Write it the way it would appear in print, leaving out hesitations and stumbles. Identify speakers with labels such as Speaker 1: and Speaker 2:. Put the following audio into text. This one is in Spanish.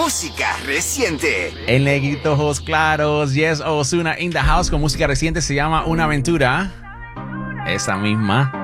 Speaker 1: música reciente.
Speaker 2: El negrito ojos claros, Yes, Ozuna in the house con música reciente, se llama Una Aventura. Esa misma.